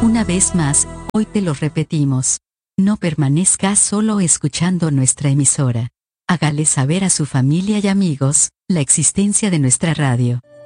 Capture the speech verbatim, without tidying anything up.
Una vez más, hoy te lo repetimos. No permanezca solo escuchando nuestra emisora. Hágale saber a su familia y amigos la existencia de nuestra radio.